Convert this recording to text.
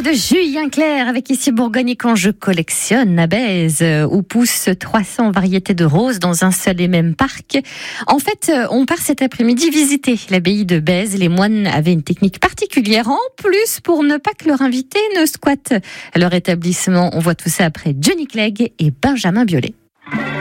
de Julien Clerc avec ici Bourgogne. Et quand je collectionne à Bèze, où poussent 300 variétés de roses dans un seul et même parc. En fait, on part cet après-midi visiter l'abbaye de Bèze. Les moines avaient une technique particulière en plus pour ne pas que leur invité ne squatte leur établissement. On voit tout ça après Johnny Clegg et Benjamin Biolay.